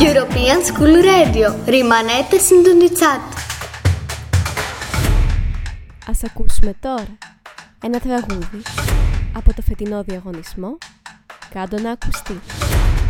European School Radio. Rimanete sintonizzati. Ας ακούσουμε τώρα ένα τραγούδι από το φετινό διαγωνισμό «Κάντο να ακουστεί».